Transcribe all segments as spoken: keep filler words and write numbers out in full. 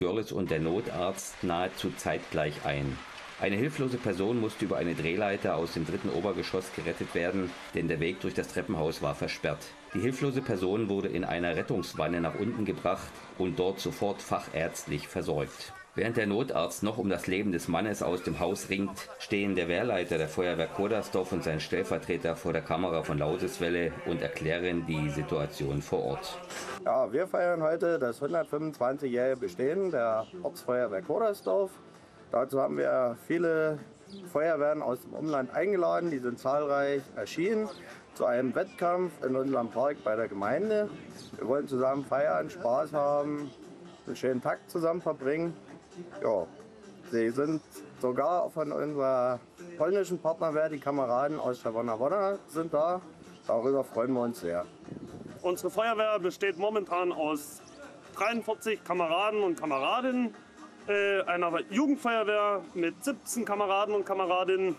Görlitz und der Notarzt nahezu zeitgleich ein. Eine hilflose Person musste über eine Drehleiter aus dem dritten Obergeschoss gerettet werden, denn der Weg durch das Treppenhaus war versperrt. Die hilflose Person wurde in einer Rettungswanne nach unten gebracht und dort sofort fachärztlich versorgt. Während der Notarzt noch um das Leben des Mannes aus dem Haus ringt, stehen der Wehrleiter der Feuerwehr Kodersdorf und sein Stellvertreter vor der Kamera von Lautiswelle und erklären die Situation vor Ort. Ja, wir feiern heute das hundertfünfundzwanzigjährige Bestehen der Ortsfeuerwehr Kodersdorf. Dazu haben wir viele Feuerwehren aus dem Umland eingeladen, die sind zahlreich erschienen zu einem Wettkampf in unserem Park bei der Gemeinde. Wir wollen zusammen feiern, Spaß haben, einen schönen Tag zusammen verbringen. Ja, sie sind sogar von unserer polnischen Partnerwehr, die Kameraden aus Czerwona sind da. Darüber freuen wir uns sehr. Unsere Feuerwehr besteht momentan aus dreiundvierzig Kameraden und Kameradinnen, äh, einer Jugendfeuerwehr mit siebzehn Kameraden und Kameradinnen.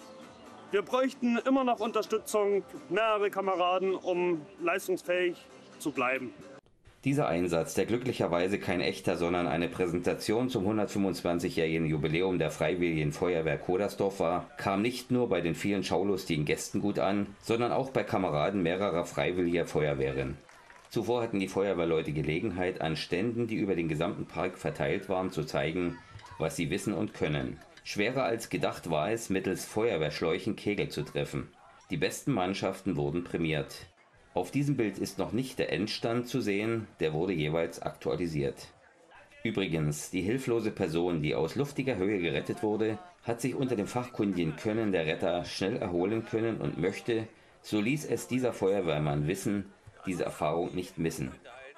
Wir bräuchten immer noch Unterstützung, mehrere Kameraden, um leistungsfähig zu bleiben. Dieser Einsatz, der glücklicherweise kein echter, sondern eine Präsentation zum hundertfünfundzwanzigjährigen Jubiläum der Freiwilligen Feuerwehr Kodersdorf war, kam nicht nur bei den vielen schaulustigen Gästen gut an, sondern auch bei Kameraden mehrerer freiwilliger Feuerwehren. Zuvor hatten die Feuerwehrleute Gelegenheit, an Ständen, die über den gesamten Park verteilt waren, zu zeigen, was sie wissen und können. Schwerer als gedacht war es, mittels Feuerwehrschläuchen Kegel zu treffen. Die besten Mannschaften wurden prämiert. Auf diesem Bild ist noch nicht der Endstand zu sehen, der wurde jeweils aktualisiert. Übrigens, die hilflose Person, die aus luftiger Höhe gerettet wurde, hat sich unter dem fachkundigen Können der Retter schnell erholen können und möchte, so ließ es dieser Feuerwehrmann wissen, diese Erfahrung nicht missen.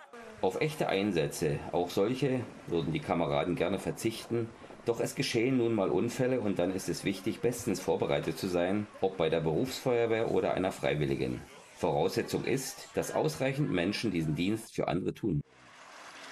Auf echte Einsätze, auch solche, würden die Kameraden gerne verzichten, doch es geschehen nun mal Unfälle und dann ist es wichtig, bestens vorbereitet zu sein, ob bei der Berufsfeuerwehr oder einer Freiwilligen. Voraussetzung ist, dass ausreichend Menschen diesen Dienst für andere tun.